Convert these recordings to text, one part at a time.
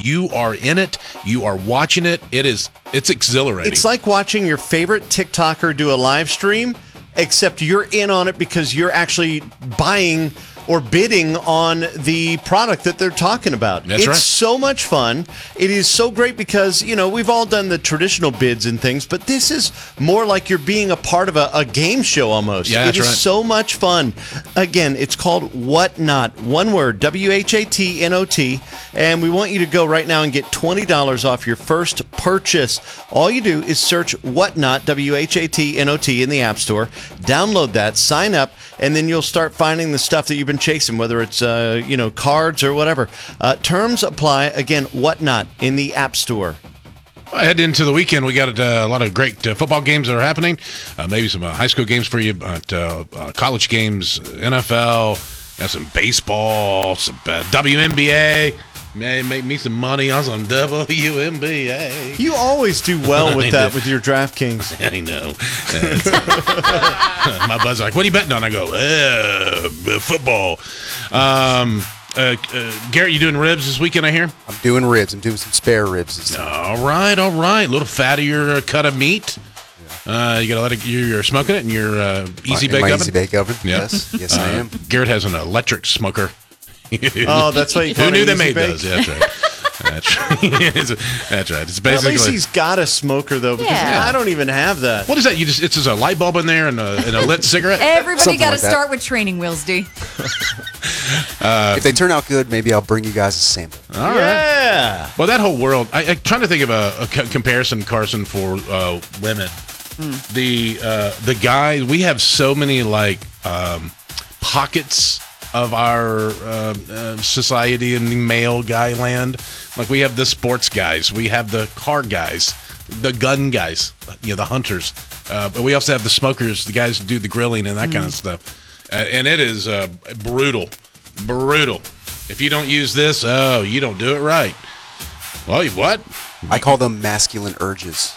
You are in it. You are watching it. It's exhilarating. It's like watching your favorite TikToker do a live stream, except you're in on it because you're actually buying or bidding on the product that they're talking about. That's right. It's so much fun. It is so great because, we've all done the traditional bids and things, but this is more like you're being a part of a game show almost. Yeah, that's It is right. so much fun. Again, it's called Whatnot. One word, WHATNOT. And we want you to go right now and get $20 off your first purchase. All you do is search Whatnot, WHATNOT, in the App Store. Download that, sign up, and then you'll start finding the stuff that you've been chasing, whether it's cards or whatever. Terms apply. Again, Whatnot in the App Store. Head into the weekend. We got a lot of great football games that are happening. Maybe some high school games for you, college games, NFL, got some baseball, some WNBA. Make me some money on some WNBA. You always do well with that with your DraftKings. I know. My bud's like, what are you betting on? I go, football. Garrett, you doing ribs this weekend, I hear? I'm doing ribs. I'm doing some spare ribs this time. All right. A little fattier cut of meat. You gotta let it. You're smoking it in your easy bake oven. Easy bake oven. Yeah. Yes, I am. Garrett has an electric smoker. Oh, that's why you call it Who knew they Easy made Bake? those? Yeah, that's right. That's right. It's At basically. least he's got a smoker though, because Yeah. I don't even have that. What is that? It's just a light bulb in there and a lit cigarette. Everybody Something got to like that. start with training wheels, D. If they turn out good, maybe I'll bring you guys a sample. All right. Yeah. Well, that whole world. I'm trying to think of a comparison, Carson, for women. The guys. We have so many pockets of our society in the male guy land. Like we have the sports guys, we have the car guys, the gun guys, the hunters. But we also have the smokers, the guys who do the grilling and that kind of stuff. And it is brutal. If you don't use this, you don't do it right. Well, what? I call them masculine urges.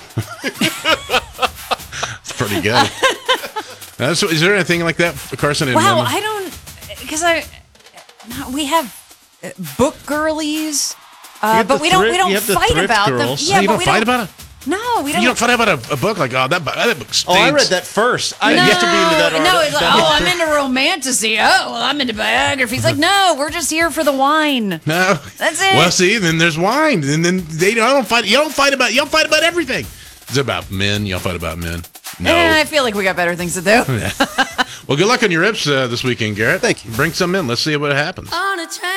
It's pretty good. So is there anything like that, Carson? Wow, I don't, because we have book girlies, but we don't fight about them. girls. Yeah, you but don't we fight don't. about it? No, we don't. You don't fight about a book like, that book stinks. Oh, I read that first. I used to be into that. No, it's like, I'm into romantasy. Oh, well, I'm into biographies. Like, no, we're just here for the wine. No, That's it. Well, see, then there's wine, and then they don't fight. You don't fight about everything. It's about men. Y'all fight about men. No. I feel like we got better things to do. Well, good luck on your rips this weekend, Garrett. Thank you. Bring some in. Let's see what happens. On a train.